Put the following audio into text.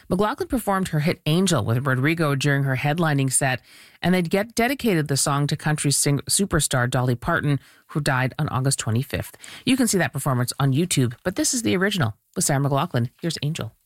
McLaughlin performed her hit Angel with Rodrigo during her headlining set, and they'd dedicated the song to country superstar Dolly Parton, who died on August 25th. You can see that performance on YouTube, but this is the original. With Sarah McLaughlin, here's Angel.